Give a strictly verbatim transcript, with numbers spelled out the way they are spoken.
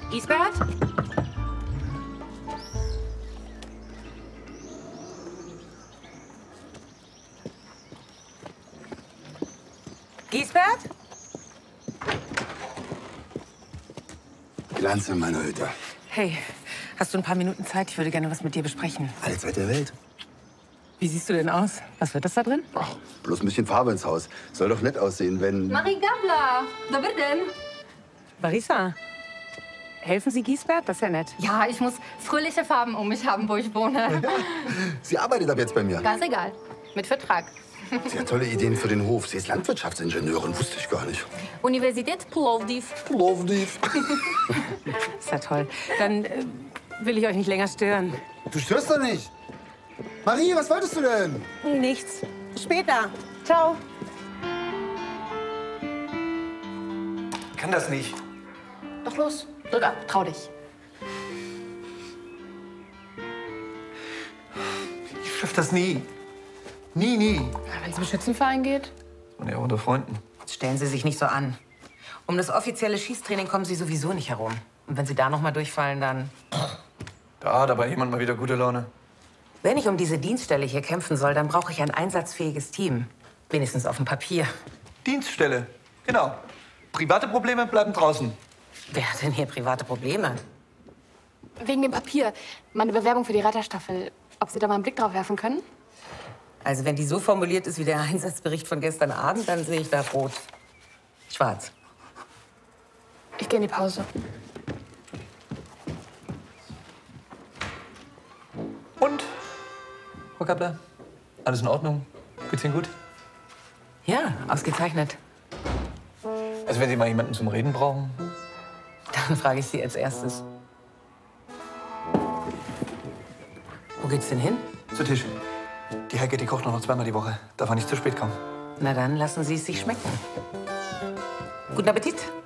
Giesbert? Giesbert? Glanz in meiner Hütte. Hey, hast du ein paar Minuten Zeit? Ich würde gerne was mit dir besprechen. Alle Zeit der Welt. Wie siehst du denn aus? Was wird das da drin? Ach, bloß ein bisschen Farbe ins Haus. Soll doch nett aussehen, wenn... Marie Gabler, добрый день. Marisa, helfen Sie Giesbert? Das ist ja nett. Ja, ich muss fröhliche Farben um mich haben, wo ich wohne. Sie arbeitet ab jetzt bei mir. Ganz egal. Mit Vertrag. Sie hat tolle Ideen für den Hof. Sie ist Landwirtschaftsingenieurin, wusste ich gar nicht. Universität Plovdiv. Plovdiv. Ist ja toll. Dann äh, will ich euch nicht länger stören. Du störst doch nicht. Marie, was wolltest du denn? Nichts. Später. Ciao. Ich kann das nicht. Doch los, drück ab, trau dich. Ich schaff das nie. Nie, nie. Wenn es um Schützenverein geht? Und ja, unter Freunden. Jetzt stellen Sie sich nicht so an. Um das offizielle Schießtraining kommen Sie sowieso nicht herum. Und wenn Sie da noch mal durchfallen, dann... Da hat aber jemand mal wieder gute Laune. Wenn ich um diese Dienststelle hier kämpfen soll, dann brauche ich ein einsatzfähiges Team. Wenigstens auf dem Papier. Dienststelle, genau. Private Probleme bleiben draußen. Wer hat denn hier private Probleme? Wegen dem Papier. Meine Bewerbung für die Reiterstaffel. Ob Sie da mal einen Blick drauf werfen können? Also wenn die so formuliert ist wie der Einsatzbericht von gestern Abend, dann sehe ich da rot. Schwarz. Ich gehe in die Pause. Und? Frau Kappler, alles in Ordnung? Geht's Ihnen gut? Ja, ausgezeichnet. Also wenn Sie mal jemanden zum Reden brauchen? Dann frage ich Sie als erstes. Wo geht's denn hin? Zu Tisch. Die Heike, die kocht nur noch zweimal die Woche. Darf er nicht zu spät kommen. Na dann lassen Sie es sich schmecken. Guten Appetit.